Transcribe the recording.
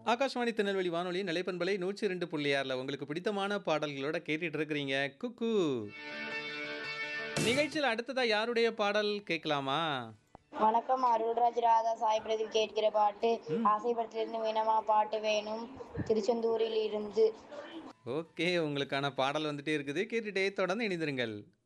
ஆகாஷ்வாணி திருநெல்வேலி வானொலி நிலைப்பண்பலை 102.6ல உங்களுக்கு பிடித்தமான பாடல்களோட கேட்டுட்டு இருக்கிறீங்க. குக்கூ. நிகழ்ச்சியில அடுத்ததா யாருடைய பாடல் கேட்கலாமா? வணக்கம் அருள்ராஜ் ராதா சாய் பிரதீப் கேட்கிற பாட்டு ம். ஆசைப்படத்திலிருந்து மீனமா பாட்டு வேணும் திருச்செந்தூரில் இருந்து. ஓகே. உங்களுக்கான பாடல் வந்துட்டே இருக்குது. கேட்டுட்டே தொடர்ந்து இணைந்திருங்கள்.